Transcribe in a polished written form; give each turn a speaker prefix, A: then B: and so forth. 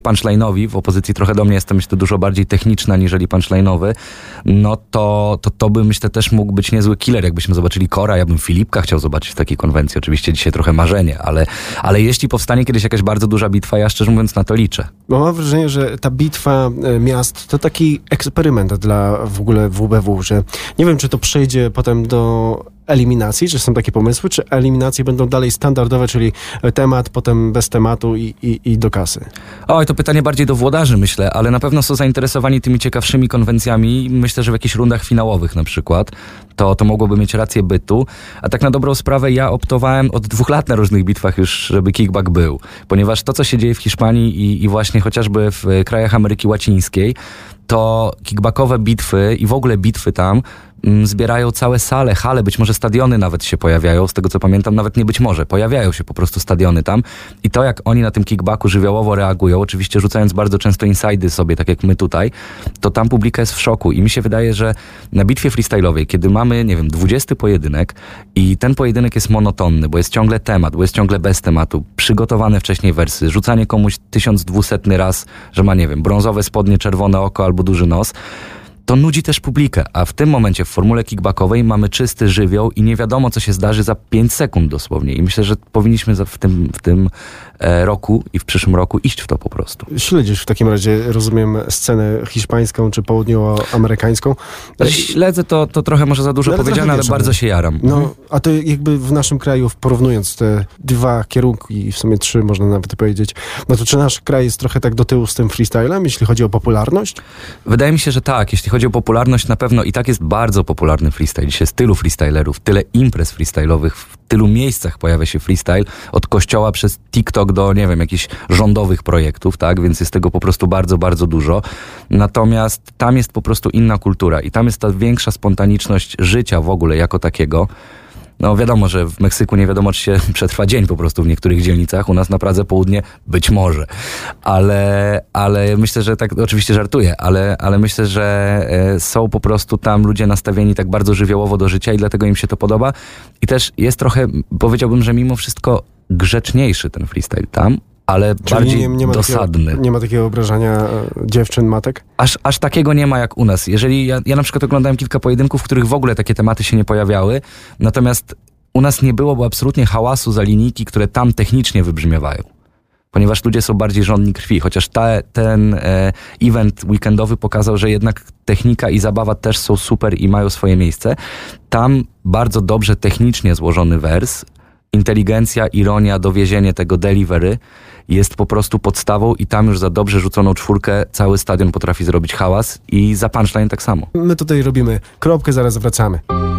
A: punchline'owi, w opozycji trochę do mnie jestem, myślę, dużo bardziej techniczna niżeli punchline'owy, no to by, myślę, też mógł być niezły killer, jakbyśmy zobaczyli Kora. Ja bym Filipka chciał zobaczyć w takiej konwencji. Oczywiście dzisiaj trochę marzenie, ale jeśli powstanie kiedyś jakaś bardzo duża bitwa, ja szczerze mówiąc na to liczę.
B: Bo mam wrażenie, że ta bitwa miast to taki eksperyment dla w ogóle WBW, że nie wiem, czy to przejdzie potem do eliminacji, czy są takie pomysły, czy eliminacje będą dalej standardowe, czyli temat, potem bez tematu i do kasy?
A: Oj, to pytanie bardziej do włodarzy, myślę, ale na pewno są zainteresowani tymi ciekawszymi konwencjami. Myślę, że w jakichś rundach finałowych na przykład to mogłoby mieć rację bytu. A tak na dobrą sprawę ja optowałem od 2 lat na różnych bitwach już, żeby kickback był. Ponieważ to, co się dzieje w Hiszpanii i właśnie chociażby w krajach Ameryki Łacińskiej, to kickbackowe bitwy i w ogóle bitwy tam zbierają całe hale, być może stadiony nawet się pojawiają, z tego co pamiętam, nawet nie być może, pojawiają się po prostu stadiony tam i to jak oni na tym kickbacku żywiołowo reagują, oczywiście rzucając bardzo często insidy sobie, tak jak my tutaj, to tam publika jest w szoku i mi się wydaje, że na bitwie freestyle'owej, kiedy mamy, nie wiem, 20 pojedynek i ten pojedynek jest monotonny, bo jest ciągle temat, bo jest ciągle bez tematu, przygotowane wcześniej wersy, rzucanie komuś 1200 raz, że ma, nie wiem, brązowe spodnie, czerwone oko albo duży nos, to nudzi też publikę, a w tym momencie w formule kickbackowej mamy czysty żywioł i nie wiadomo, co się zdarzy za 5 sekund dosłownie. I myślę, że powinniśmy w tym roku i w przyszłym roku iść w to po prostu.
B: Śledzisz w takim razie, rozumiem, scenę hiszpańską czy południowoamerykańską?
A: Śledzę to trochę może za dużo powiedziane, ale bardzo się jaram.
B: No, a to jakby w naszym kraju, porównując te 2 kierunki, w sumie 3 można nawet powiedzieć, no to czy nasz kraj jest trochę tak do tyłu z tym freestylem, jeśli chodzi o popularność?
A: Wydaje mi się, że tak. Jeśli chodzi o popularność, na pewno i tak jest bardzo popularny freestyle. Dzisiaj jest tylu freestylerów, tyle imprez freestyle'owych, w tylu miejscach pojawia się freestyle, od kościoła przez TikTok do, nie wiem, jakichś rządowych projektów, tak? Więc jest tego po prostu bardzo, bardzo dużo. Natomiast tam jest po prostu inna kultura i tam jest ta większa spontaniczność życia w ogóle jako takiego. No wiadomo, że w Meksyku nie wiadomo, czy się przetrwa dzień po prostu w niektórych dzielnicach. U nas na Pradze Południe być może. Ale myślę, że tak, oczywiście żartuję, ale myślę, że są po prostu tam ludzie nastawieni tak bardzo żywiołowo do życia i dlatego im się to podoba. I też jest trochę, powiedziałbym, że mimo wszystko grzeczniejszy ten freestyle tam, ale czyli bardziej dosadny.
B: Nie ma takiego obrażania dziewczyn, matek?
A: Aż takiego nie ma jak u nas. Jeżeli ja na przykład oglądałem kilka pojedynków, w których w ogóle takie tematy się nie pojawiały, natomiast u nas nie było absolutnie hałasu za linijki, które tam technicznie wybrzmiewają. Ponieważ ludzie są bardziej żądni krwi, chociaż ten event weekendowy pokazał, że jednak technika i zabawa też są super i mają swoje miejsce. Tam bardzo dobrze technicznie złożony wers, inteligencja, ironia, dowiezienie tego delivery jest po prostu podstawą i tam już za dobrze rzuconą 4 cały stadion potrafi zrobić hałas i za punchline tak samo.
B: My tutaj robimy kropkę, zaraz wracamy.